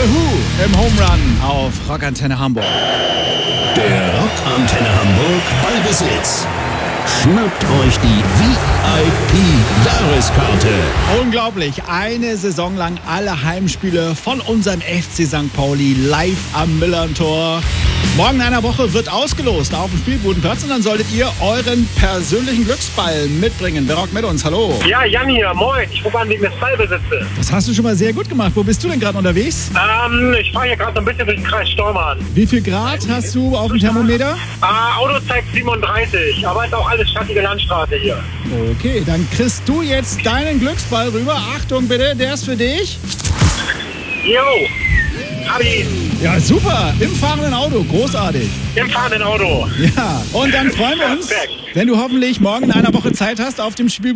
The Who im Home Run auf Rockantenne Hamburg. Der Rockantenne Hamburg Ballbesitz. Schnappt euch die VIP-Jahreskarte. Unglaublich, eine Saison lang alle Heimspiele von unserem FC St. Pauli live am Millerntor. Morgen in einer Woche wird ausgelost auf dem Spielbudenplatz und dann solltet ihr euren persönlichen Glücksball mitbringen. Wer rockt mit uns? Hallo. Ja, Jan hier, moin. Ich rufe an wegen des Ballbesitzes. Das hast du schon mal sehr gut gemacht. Wo bist du denn gerade unterwegs? Ich fahre hier gerade so ein bisschen durch den Kreis Steuern. Wie viel Grad hast du auf dem Thermometer? Auto zeigt 37, aber ist auch alles schattige Landstraße hier. Okay, dann kriegst du jetzt deinen Glücksball rüber. Achtung bitte, der ist für dich. Jo, hab ihn. Ja, super. Im fahrenden Auto. Großartig. Im fahrenden Auto. Ja, und dann freuen wir uns, Perfekt. wenn du hoffentlich morgen in einer Woche Zeit hast auf dem Spiel.